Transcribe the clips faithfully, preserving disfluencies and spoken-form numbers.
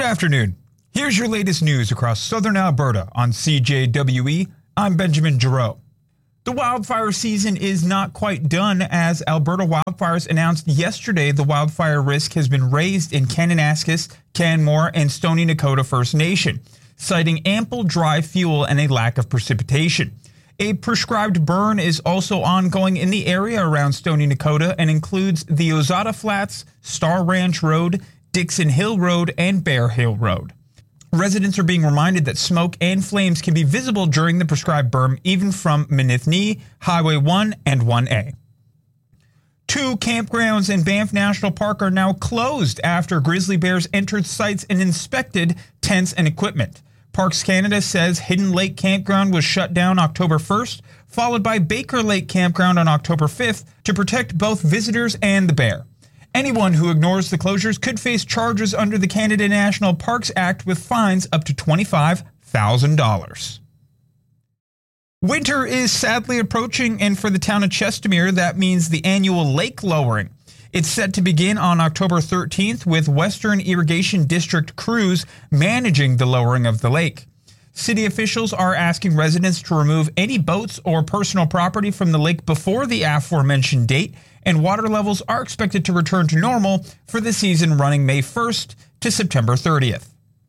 afternoon. Here's your latest news across southern Alberta on C J W E. I'm Benjamin Giroux. The wildfire season is not quite done, as Alberta Wildfires announced yesterday the wildfire risk has been raised in Kananaskis, Canmore, and Stoney Nakoda First Nation, citing ample dry fuel and a lack of precipitation. A prescribed burn is also ongoing in the area around Stoney Nakoda and includes the Ozata Flats, Star Ranch Road, Dixon Hill Road, and Bear Hill Road. Residents are being reminded that smoke and flames can be visible during the prescribed burn, even from Minithni, Highway one and one A. Two campgrounds in Banff National Park are now closed after grizzly bears entered sites and inspected tents and equipment. Parks Canada says Hidden Lake Campground was shut down October first, followed by Baker Lake Campground on October fifth to protect both visitors and the bear. Anyone who ignores the closures could face charges under the Canada National Parks Act with fines up to twenty-five thousand dollars. Winter is sadly approaching, and for the town of Chestermere, that means the annual lake lowering. It's set to begin on October thirteenth, with Western Irrigation District crews managing the lowering of the lake. City officials are asking residents to remove any boats or personal property from the lake before the aforementioned date, and water levels are expected to return to normal for the season running May first to September thirtieth.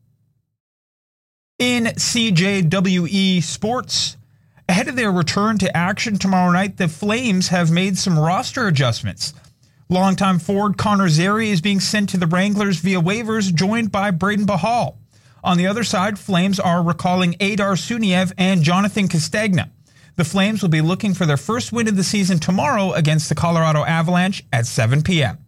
In C J W E sports, ahead of their return to action tomorrow night, the Flames have made some roster adjustments. Longtime forward Connor Zary is being sent to the Wranglers via waivers, joined by Braden Bahal. On the other side, Flames are recalling Adar Suniev and Jonathan Castagna. The Flames will be looking for their first win of the season tomorrow against the Colorado Avalanche at seven p.m.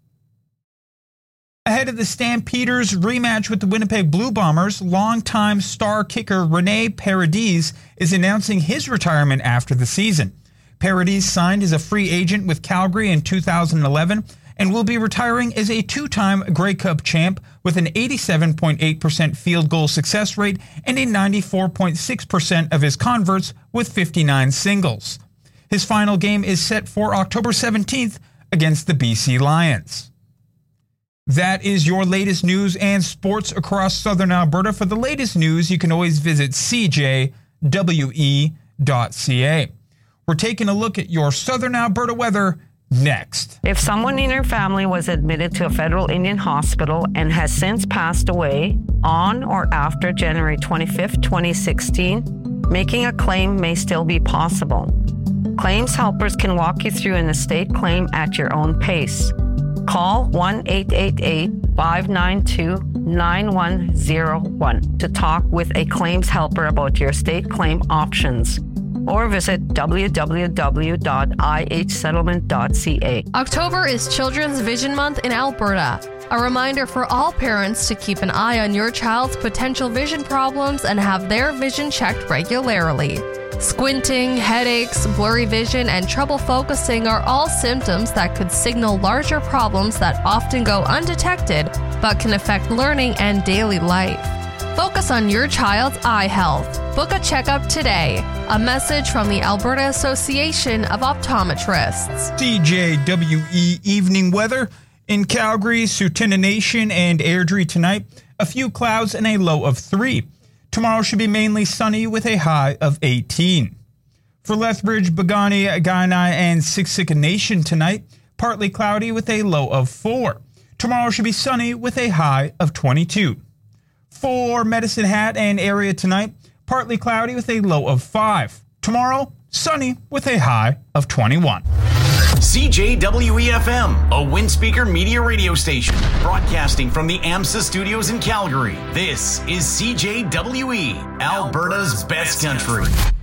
Ahead of the Stampeders' rematch with the Winnipeg Blue Bombers, longtime star kicker Rene Paredes is announcing his retirement after the season. Paredes signed as a free agent with Calgary in two thousand eleven and will be retiring as a two-time Grey Cup champ with an eighty-seven point eight percent field goal success rate and a ninety-four point six percent of his converts with fifty-nine singles. His final game is set for October seventeenth against the B C Lions. That is your latest news and sports across southern Alberta. For the latest news, you can always visit c j w e dot c a. We're taking a look at your southern Alberta weather next. If someone in your family was admitted to a federal Indian hospital and has since passed away on or after January twenty-fifth, twenty sixteen, making a claim may still be possible. Claims helpers can walk you through an estate claim at your own pace. Call one eight eight eight, five nine two, nine one zero one to talk with a claims helper about your estate claim options, or visit w w w dot i h settlement dot c a. October is Children's Vision Month in Alberta. A reminder for all parents to keep an eye on your child's potential vision problems and have their vision checked regularly. Squinting, headaches, blurry vision, and trouble focusing are all symptoms that could signal larger problems that often go undetected but can affect learning and daily life. Focus on your child's eye health. Book a checkup today. A message from the Alberta Association of Optometrists. C J W E evening weather. In Calgary, Tsuut'ina Nation, and Airdrie tonight, a few clouds and a low of three. Tomorrow should be mainly sunny with a high of eighteen. For Lethbridge, Bogani, Gainai, and Siksika Nation tonight, partly cloudy with a low of four. Tomorrow should be sunny with a high of twenty-two. For Medicine Hat and area tonight, partly cloudy with a low of five. Tomorrow, sunny with a high of twenty-one. C J W E F M, a Windspeaker Media radio station, broadcasting from the AMSA studios in Calgary. This is C J W E, Alberta's best country.